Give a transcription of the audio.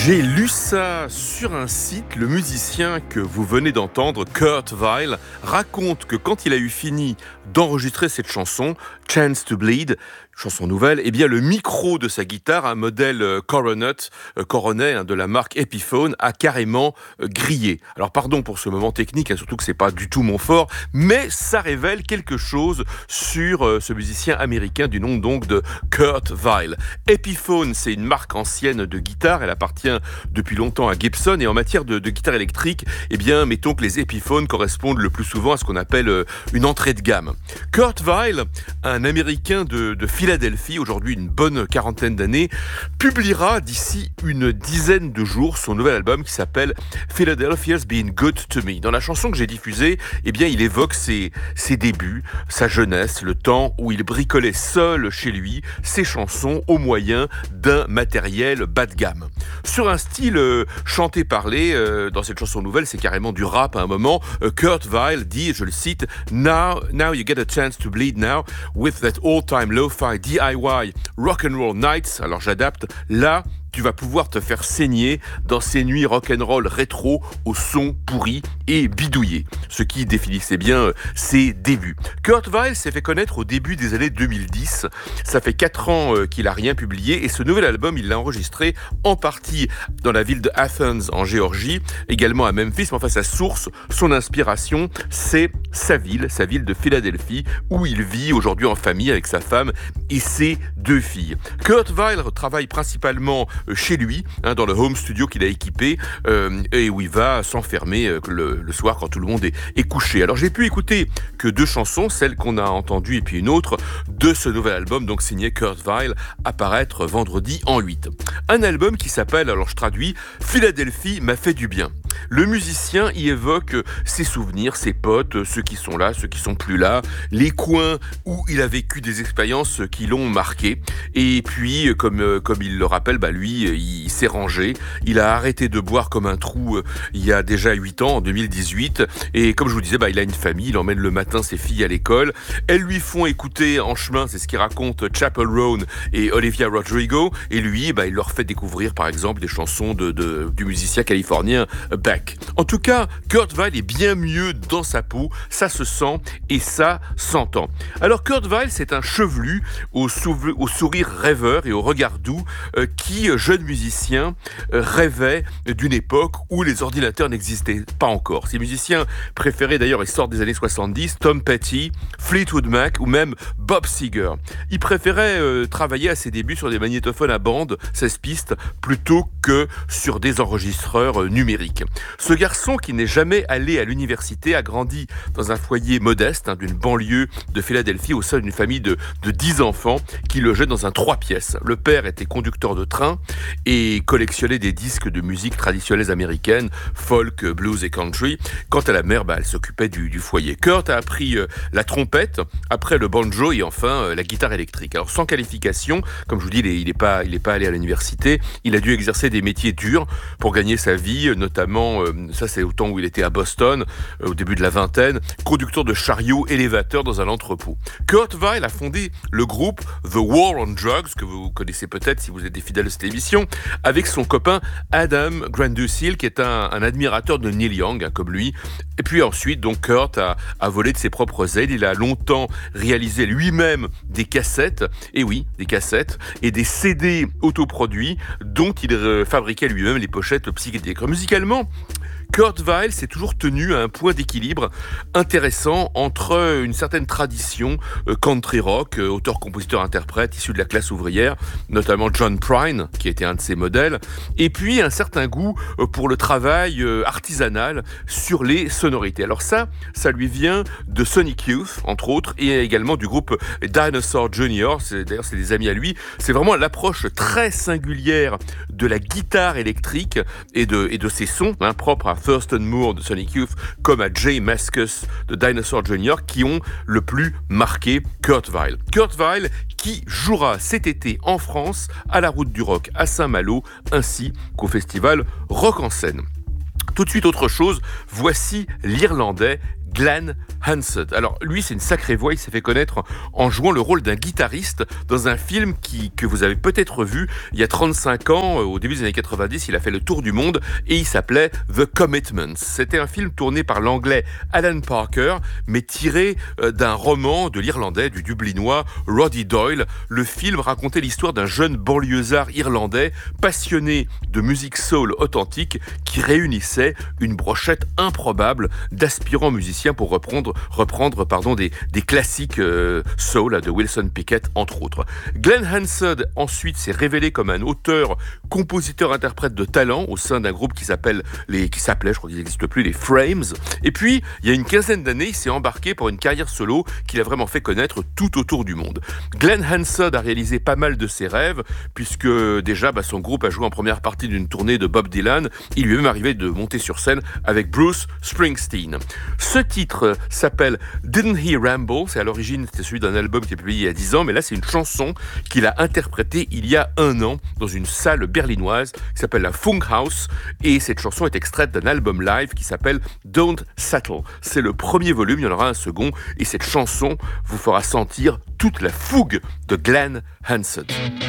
J'ai lu ça sur un site. Le musicien que vous venez d'entendre, Kurt Weill, raconte que quand il a eu fini d'enregistrer cette chanson, Chance to Bleed, chanson nouvelle, eh bien le micro de sa guitare, un modèle Coronet de la marque Epiphone, a carrément grillé. Alors pardon pour ce moment technique, surtout que c'est pas du tout mon fort, mais ça révèle quelque chose sur ce musicien américain du nom donc de Kurt Weill. Epiphone, c'est une marque ancienne de guitare, elle appartient depuis longtemps à Gibson, et en matière de guitare électrique, eh bien mettons que les Epiphones correspondent le plus souvent à ce qu'on appelle une entrée de gamme. Kurt Weill, un Américain de Philadelphie, aujourd'hui une bonne quarantaine d'années, publiera d'ici une dizaine de jours son nouvel album qui s'appelle Philadelphia's Been Good to Me. Dans la chanson que j'ai diffusée, eh bien, il évoque ses débuts, sa jeunesse, le temps où il bricolait seul chez lui ses chansons au moyen d'un matériel bas de gamme. Sur un style chanté-parlé, dans cette chanson nouvelle, c'est carrément du rap à un moment. Kurt Weill dit, je le cite, Now you get a chance to bleed now with that all-time lo-fi DIY rock and roll nights. Alors j'adapte. Là, tu vas pouvoir te faire saigner dans ces nuits rock'n'roll rétro au son pourri et bidouillé, ce qui définissait bien ses débuts. Kurt Weill s'est fait connaître au début des années 2010. Ça fait 4 ans qu'il a rien publié et ce nouvel album, il l'a enregistré en partie dans la ville de Athens en Géorgie, également à Memphis. Mais enfin, sa source, son inspiration, c'est sa ville de Philadelphie, où il vit aujourd'hui en famille avec sa femme et ses 2 filles. Kurt Weill travaille principalement chez lui, dans le home studio qu'il a équipé, et où il va s'enfermer le soir quand tout le monde est couché. Alors j'ai pu écouter que 2 chansons, celle qu'on a entendue et puis une autre, de ce nouvel album, donc signé Kurt Weill, apparaître vendredi en 8. Un album qui s'appelle, alors je traduis, Philadelphie m'a fait du bien. Le musicien y évoque ses souvenirs, ses potes, ceux qui sont là, ceux qui sont plus là, les coins où il a vécu des expériences qui l'ont marqué. Et puis, comme il le rappelle, lui, il s'est rangé. Il a arrêté de boire comme un trou il y a déjà 8 ans, en 2018. Et comme je vous disais, il a une famille, il emmène le matin ses filles à l'école. Elles lui font écouter en chemin, c'est ce qu'il raconte, Chappell Roan et Olivia Rodrigo. Et lui, il leur fait découvrir, par exemple, des chansons du musicien californien Beck. En tout cas, Kurt Weill est bien mieux dans sa peau, ça se sent et ça s'entend. Alors Kurt Weill, c'est un chevelu au sourire rêveur et au regard doux qui, jeune musicien, rêvait d'une époque où les ordinateurs n'existaient pas encore. Ses musiciens préférés d'ailleurs, ils sortent des années 70, Tom Petty, Fleetwood Mac ou même Bob Seger. Il préférait travailler à ses débuts sur des magnétophones à bande, 16 pistes, plutôt que sur des enregistreurs numériques. Ce garçon qui n'est jamais allé à l'université a grandi dans un foyer modeste d'une banlieue de Philadelphie au sein d'une famille de 10 enfants qui logeait dans un 3 pièces. Le père était conducteur de train et collectionnait des disques de musique traditionnelle américaine, folk, blues et country. Quant à la mère, elle s'occupait du foyer. Kurt a appris la trompette, après le banjo et enfin la guitare électrique. Alors sans qualification, comme je vous dis, il est pas allé à l'université. Il a dû exercer des métiers durs pour gagner sa vie, notamment, ça c'est au temps où il était à Boston, au début de la vingtaine, conducteur de chariot élévateur dans un entrepôt. Kurt Weill a fondé le groupe The War on Drugs, que vous connaissez peut-être si vous êtes des fidèles de cette émission, avec son copain Adam Grandusil, qui est un admirateur de Neil Young, comme lui. Et puis ensuite, donc Kurt a volé de ses propres ailes. Il a longtemps réalisé lui-même des cassettes, et oui, des cassettes, et des CD autoproduits dont il fabriquait lui-même les pochettes psychédéliques. Musicalement, Kurt Weill s'est toujours tenu à un point d'équilibre intéressant entre une certaine tradition country rock, auteur, compositeur, interprète issu de la classe ouvrière, notamment John Prine, qui était un de ses modèles, et puis un certain goût pour le travail artisanal sur les sonorités. Alors ça lui vient de Sonic Youth, entre autres, et également du groupe Dinosaur Jr. D'ailleurs, c'est des amis à lui. C'est vraiment l'approche très singulière de la guitare électrique et de ses sons propres à Thurston Moore de Sonic Youth comme à Jay Mascis de Dinosaur Jr. qui ont le plus marqué Kurt Weill. Kurt Weill qui jouera cet été en France à la Route du Rock à Saint-Malo ainsi qu'au festival Rock en Seine. Tout de suite autre chose, voici l'Irlandais Glenn Hansard. Alors lui, c'est une sacrée voix, il s'est fait connaître en jouant le rôle d'un guitariste dans un film que vous avez peut-être vu il y a 35 ans, au début des années 90, il a fait le tour du monde et il s'appelait The Commitments. C'était un film tourné par l'anglais Alan Parker, mais tiré d'un roman de l'irlandais, du dublinois Roddy Doyle. Le film racontait l'histoire d'un jeune banlieusard irlandais passionné de musique soul authentique qui réunissait une brochette improbable d'aspirants musiciens pour reprendre des classiques soul de Wilson Pickett, entre autres. Glenn Hansard, ensuite, s'est révélé comme un auteur, compositeur, interprète de talent au sein d'un groupe qui s'appelait, je crois qu'ils n'existent plus, les Frames. Et puis, il y a une quinzaine d'années, il s'est embarqué pour une carrière solo qu'il a vraiment fait connaître tout autour du monde. Glenn Hansard a réalisé pas mal de ses rêves, puisque déjà, son groupe a joué en première partie d'une tournée de Bob Dylan. Il lui est même arrivé de monter sur scène avec Bruce Springsteen. Ce titre s'appelle Didn't He Ramble? C'est à l'origine, c'était celui d'un album qui est publié il y a 10 ans, mais là c'est une chanson qu'il a interprétée il y a 1 an dans une salle berlinoise qui s'appelle la Funkhaus, et cette chanson est extraite d'un album live qui s'appelle Don't Settle. C'est le premier volume, il y en aura un second, et cette chanson vous fera sentir toute la fougue de Glenn Hansard.